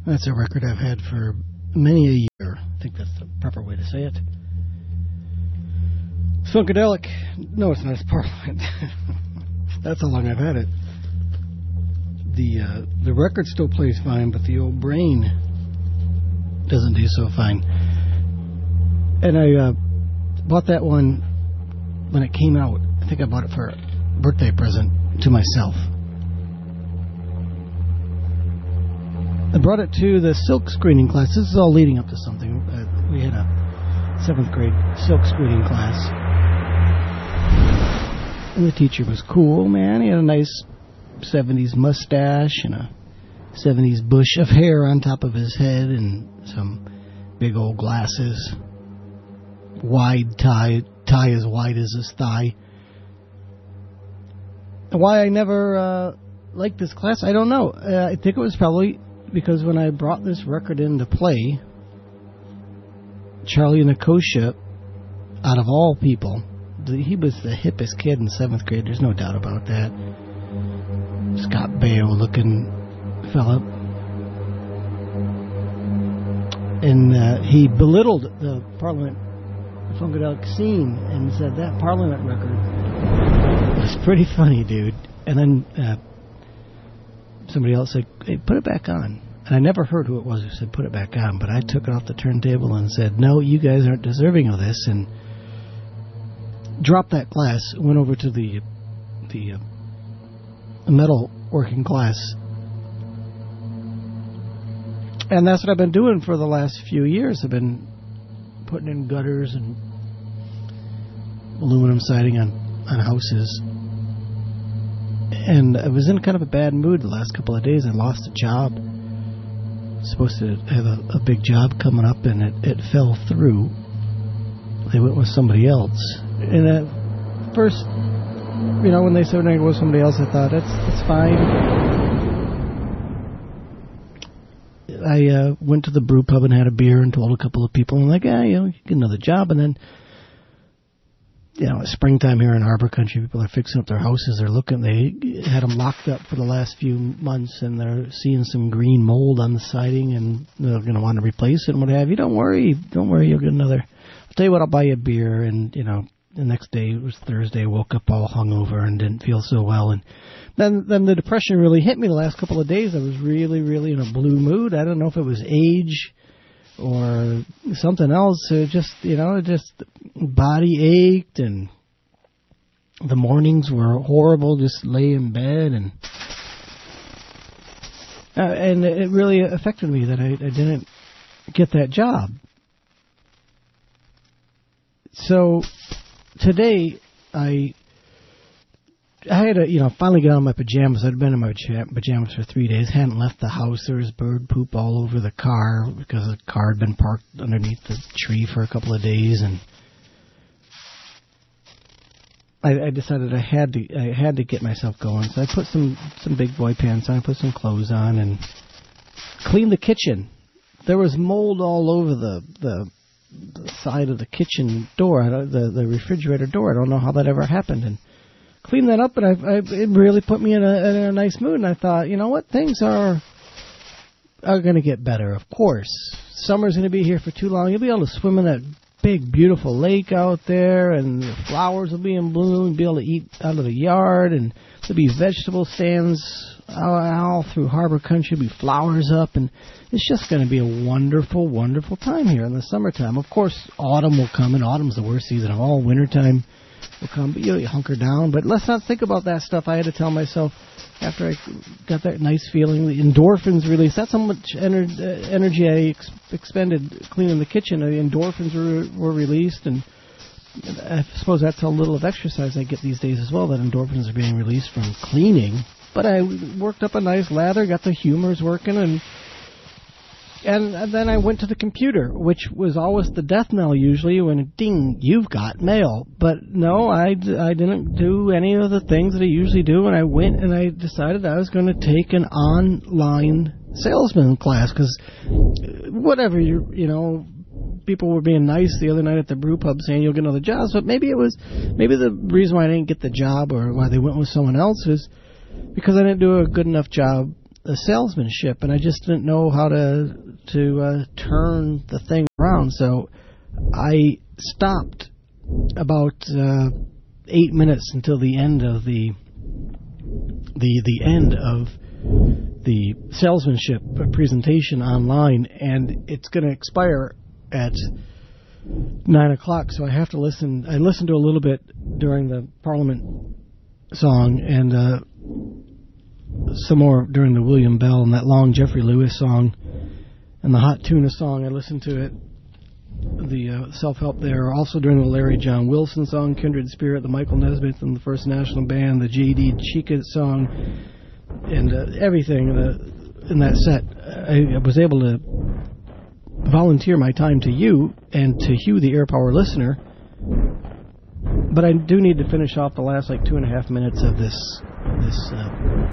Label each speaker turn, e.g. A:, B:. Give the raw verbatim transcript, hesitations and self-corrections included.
A: That's a record I've had for many a year. I think that's the proper way to say it. Funkadelic. No, it's not. It's Parliament. That's how long I've had it. The uh, the record still plays fine, but the old brain doesn't do so fine. And I uh, bought that one when it came out. I think I bought it for a birthday present to myself. I brought it to the silk screening class. This is all leading up to something. Uh, we had a seventh grade silk screening class. And the teacher was cool, man. He had a nice seventies mustache and a seventies bush of hair on top of his head and some big old glasses. Wide tie, tie as wide as his thigh. Why I never uh, liked this class, I don't know. Uh, I think it was probably because when I brought this record into play, Charlie Nicosia, out of all people, he was the hippest kid in seventh grade. There's no doubt about that. Scott Baio looking fella. And uh, he belittled the Parliament Funkadelic scene and said that Parliament record was pretty funny, dude. And then uh, somebody else said, hey, put it back on. And I never heard who it was who said put it back on, but I took it off the turntable and said, no, you guys aren't deserving of this, and dropped that class, went over to the the uh, metal working class. And that's what I've been doing for the last few years. I've been putting in gutters and aluminum siding on, on houses. And I was in kind of a bad mood the last couple of days. I lost a job. Supposed to have a, a big job coming up, and it, it fell through. They went with somebody else. And at first, you know, when they said they were with somebody else, I thought, that's, that's fine. I uh, went to the brew pub and had a beer and told a couple of people, and like, yeah, you know, you get another job. And then, you know, it's springtime here in Harbor Country. People are fixing up their houses. They're looking. They had them locked up for the last few months, and they're seeing some green mold on the siding, and they're going to want to replace it and what have you. Don't worry. Don't worry. You'll get another. I'll tell you what, I'll buy you a beer. And, you know, the next day, it was Thursday, woke up all hungover and didn't feel so well. And then, then the depression really hit me the last couple of days. I was really, really in a blue mood. I don't know if it was age or something else. It just, you know, just body ached, and the mornings were horrible. Just lay in bed, and uh, and it really affected me that I, I didn't get that job. So today I I had to, you know, finally get out of my pajamas. I'd been in my pajamas for three days, hadn't left the house. There was bird poop all over the car because the car had been parked underneath the tree for a couple of days, and I, I decided I had to I had to get myself going. So I put some, some big boy pants on, I put some clothes on, and cleaned the kitchen. There was mold all over the the, the side of the kitchen door, the the refrigerator door. I don't know how that ever happened, and cleaned that up, and I, I, it really put me in a, in a nice mood. And I thought, you know what, things are are going to get better. Of course, summer's going to be here for too long. You'll be able to swim in that big, beautiful lake out there, and the flowers will be in bloom. You'll be able to eat out of the yard, and there'll be vegetable stands all, all through Harbor Country. There'll be flowers up, and it's just going to be a wonderful, wonderful time here in the summertime. Of course, autumn will come, and autumn's the worst season of all. Wintertime will come, but you know, you hunker down. But let's not think about that stuff. I had to tell myself after I got that nice feeling, the endorphins released. That's how much ener- uh, energy I ex- expended cleaning the kitchen. The endorphins were, were released, and I suppose that's how little of exercise I get these days as well, that endorphins are being released from cleaning. But I worked up a nice lather, got the humors working, and And then I went to the computer, which was always the death knell usually when, ding, you've got mail. But no, I, I didn't do any of the things that I usually do. And I went and I decided I was going to take an online salesman class. Because whatever, you you know, people were being nice the other night at the brew pub saying you'll get another job. But maybe it was, maybe the reason why I didn't get the job or why they went with someone else is because I didn't do a good enough job the salesmanship, and I just didn't know how to to uh, turn the thing around. So I stopped about uh, eight minutes until the end of the the the end of the salesmanship presentation online, and it's going to expire at nine o'clock. So I have to listen. I listened to a little bit during the Parliament song, and uh, some more during the William Bell and that long Jeffrey Lewis song, and the Hot Tuna song. I listened to it. The uh, self-help there. Also during the Larry John Wilson song, Kindred Spirit, the Michael Nesmith and the First National Band, the J D Chica song, and uh, everything in, the, in that set. I, I was able to volunteer my time to you and to Hugh, the Air Power listener, but I do need to finish off the last like two and a half minutes of this this uh,